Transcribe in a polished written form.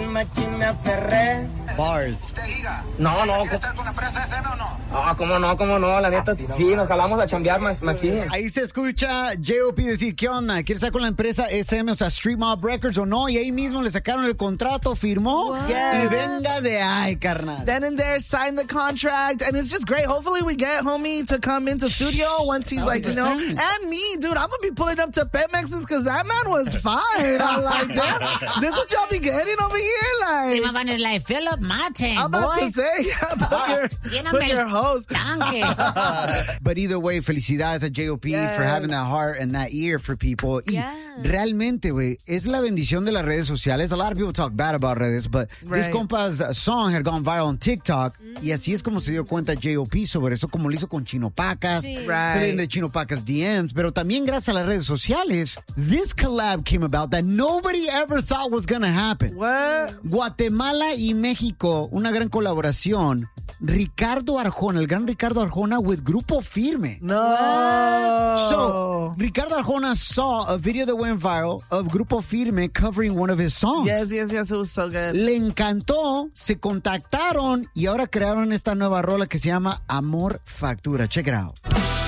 machín me aferré. Bars. No. ¿Quieres estar con la empresa SM o no? Ah, cómo no, la neta, sí, nos jalamos a chambear, machín. Ahí se escucha J.O.P. decir, ¿qué onda? ¿Quieres estar con la empresa SM, o sea, Street Mob Records o no? Y ahí mismo le sacaron el contrato, firmó, y venga de ahí, carnal. Then and there, signed the contract, and it's just great. Hopefully we get homie to come into studio once he's like, you know, and me, dude, I'm gonna be pulling up to Petmex's because that man was fine. I'm like, damn, this is what y'all be getting over here, like. My man is like, fill up my tank, I'm about to say, put your hose. But either way, felicidades a J.O.P. for having that heart and that ear for people. Y realmente, güey, es la bendición de las redes sociales. A lot of people talk bad about redes, but this compa's song had gone viral on TikTok. Y así es como se dio cuenta J.O.P. sobre eso, como lo hizo con Chino Pacas, de Chino Pacas DMs. Pero también gracias a las redes sociales, this collab came about that nobody ever thought was gonna happen. What? Guatemala y México, una gran colaboración. Ricardo Arjona, el gran Ricardo Arjona with Grupo Firme. No. So, Ricardo Arjona saw a video that went viral of Grupo Firme covering one of his songs. Yes, it was so good. Le encantó, se contactaron y ahora crearon esta nueva rola que se llama Amor Factura. Check it out.